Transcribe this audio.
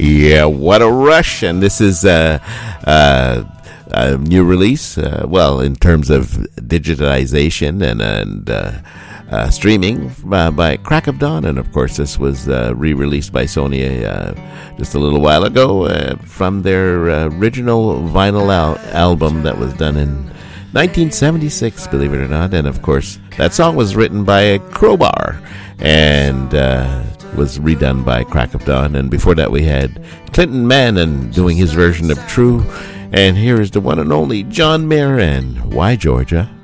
Yeah, what a rush. And this is a new release, well, in terms of digitization and streaming by Crack of Dawn. And, of course, this was re-released by Sony just a little while ago from their original vinyl album that was done in 1976, believe it or not. And, of course, that song was written by Crowbar and was redone by Crack of Dawn. And before that, we had Clinton Mann doing his version of True. And here is the one and only John Mayer and Why Georgia?